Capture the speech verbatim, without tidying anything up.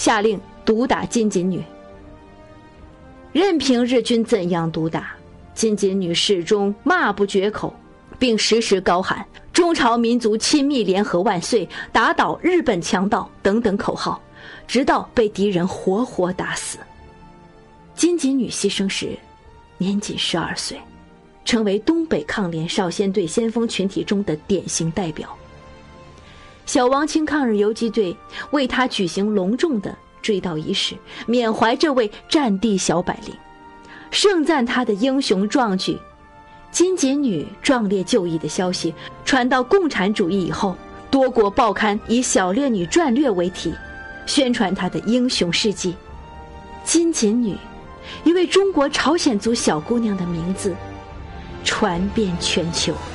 下令毒打金锦女。任凭日军怎样毒打，金锦女始终骂不绝口，并时时高喊中朝民族亲密联合万岁，打倒日本强盗等等口号，直到被敌人活活打死。金锦女牺牲时年仅十二岁，成为东北抗联少先队先锋群体中的典型代表。小王清抗日游击队为他举行隆重的追悼仪式，缅怀这位战地小百灵，盛赞他的英雄壮举。金锦女壮烈就义的消息传到共产主义以后，多国报刊以小烈女传略为题，宣传她的英雄事迹。金锦女，一位中国朝鲜族小姑娘的名字传遍全球。